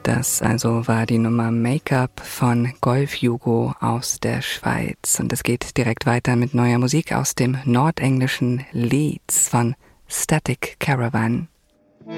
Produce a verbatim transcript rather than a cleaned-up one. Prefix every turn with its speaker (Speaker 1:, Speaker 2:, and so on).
Speaker 1: Das also war die Nummer Make-up von Golf Jugo aus der Schweiz. Und es geht direkt weiter mit neuer Musik aus dem nordenglischen Leeds von Static Caravan.